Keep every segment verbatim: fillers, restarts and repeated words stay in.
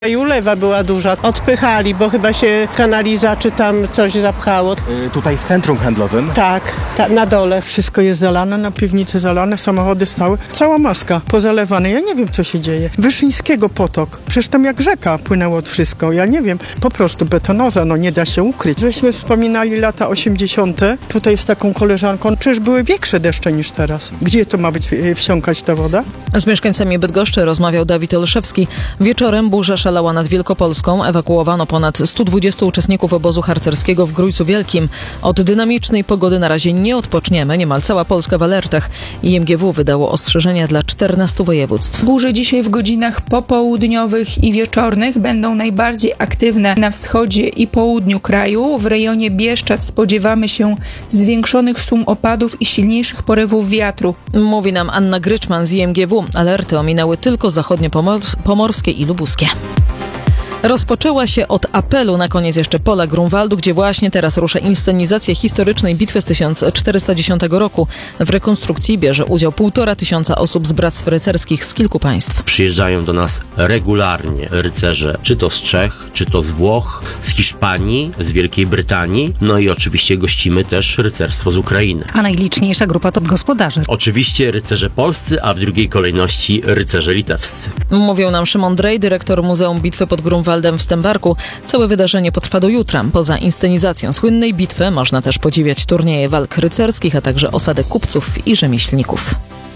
I ulewa była duża. Odpychali, bo chyba się kanaliza czy tam coś zapchało. Y, tutaj w centrum handlowym? Tak, ta, na dole. Wszystko jest zalane, na piwnicy zalane, samochody stały. Cała maska pozalewane. Ja nie wiem, co się dzieje. Wyszyńskiego potok. Przecież tam jak rzeka płynęło wszystko. Ja nie wiem. Po prostu betonoza, no nie da się ukryć. Żeśmy wspominali lata osiemdziesiąte. Tutaj z taką koleżanką. Przecież były większe deszcze niż teraz. Gdzie to ma być wsiąkać ta woda? Z mieszkańcami Bydgoszczy rozmawiał Dawid Olszewski. Wieczorem burza szalała nad Wielkopolską. Ewakuowano ponad stu dwudziestu uczestników obozu harcerskiego w Grójcu Wielkim. Od dynamicznej pogody na razie nie odpoczniemy. Niemal cała Polska w alertach. I M G W wydało ostrzeżenia dla czternastu województw. Burze dzisiaj w godzinach popołudniowych i wieczornych będą najbardziej aktywne na wschodzie i południu kraju. W rejonie Bieszczad spodziewamy się zwiększonych sum opadów i silniejszych porywów wiatru. Mówi nam Anna Gryczman z I M G W. Alerty ominęły tylko zachodnie pomors- pomorskie i lubuskie. Rozpoczęła się od apelu, na koniec jeszcze pola Grunwaldu, gdzie właśnie teraz rusza inscenizacja historycznej bitwy z tysiąc czterysta dziesiątego roku. W rekonstrukcji bierze udział półtora tysiąca osób z bractw rycerskich z kilku państw. Przyjeżdżają do nas regularnie rycerze, czy to z Czech, czy to z Włoch, z Hiszpanii, z Wielkiej Brytanii, no i oczywiście gościmy też rycerstwo z Ukrainy. A najliczniejsza grupa to gospodarze. Oczywiście rycerze polscy, a w drugiej kolejności rycerze litewscy. Mówił nam Szymon Drej, dyrektor Muzeum Bitwy pod Grunwaldem w Stębarku. Całe wydarzenie potrwa do jutra. Poza inscenizacją słynnej bitwy można też podziwiać turnieje walk rycerskich, a także osady kupców i rzemieślników.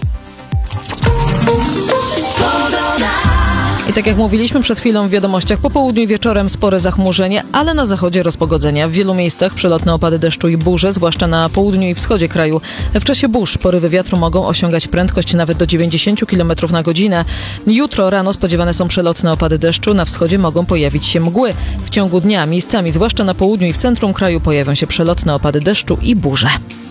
I tak jak mówiliśmy przed chwilą w wiadomościach, po południu i wieczorem spore zachmurzenie, ale na zachodzie rozpogodzenia. W wielu miejscach przelotne opady deszczu i burze, zwłaszcza na południu i wschodzie kraju. W czasie burz porywy wiatru mogą osiągać prędkość nawet do dziewięćdziesiąt kilometrów na godzinę. Jutro rano spodziewane są przelotne opady deszczu, na wschodzie mogą pojawić się mgły. W ciągu dnia miejscami, zwłaszcza na południu i w centrum kraju, pojawią się przelotne opady deszczu i burze.